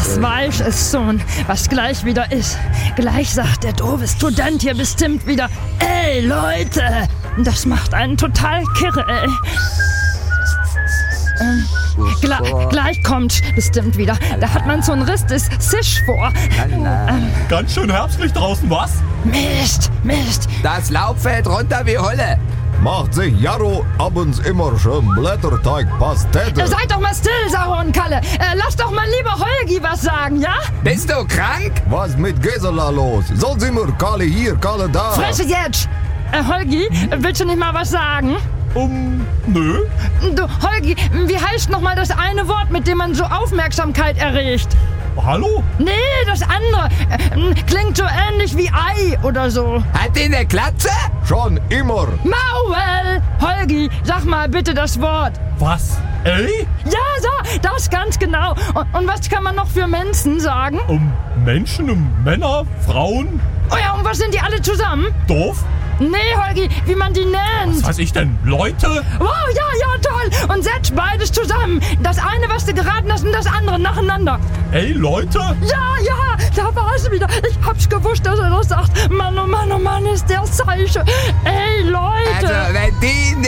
Das weiß es schon, was gleich wieder ist. Gleich sagt der doofe Student hier bestimmt wieder: Ey, Leute! Das macht einen total kirre, ey. Gleich kommt bestimmt wieder. Da hat man so einen Riss des Sisch vor. Ganz schön herbstlich draußen, was? Mist. Das Laub fällt runter wie Holle. Macht sich Jarro abends immer schön Blätterteig-Pastete. Seid doch mal still, Sauer und Kalle. Lass doch mal lieber Holgi was sagen, ja? Bist du krank? Was mit Gisela los? Sonst immer Kalle hier, Kalle da. Fresse jetzt! Holgi, willst du nicht mal was sagen? Nö. Du, Holgi, wie heißt nochmal das eine Wort, mit dem man so Aufmerksamkeit erregt? Hallo? Nee, das andere. Klingt so ähnlich wie Ei oder so. Hat die eine Glatze? Schon immer. Maul! Holgi, sag mal bitte das Wort. Was? Ey? Ja, so, das ganz genau. Und was kann man noch für Menschen sagen? Menschen, Männer, Frauen, Oh ja, und was sind die alle zusammen? doof? Nee, Holgi, wie man die nennt. Was weiß ich denn? Leute? Oh, ja, toll. Und setz beides zusammen. Das eine, was du geraten hast, und das andere nacheinander. Ey, Leute? Ja, da war es wieder. Ich hab's gewusst, dass er das sagt. Mann, oh Mann, ist der Zeichen. Ey, Leute. Also, wenn die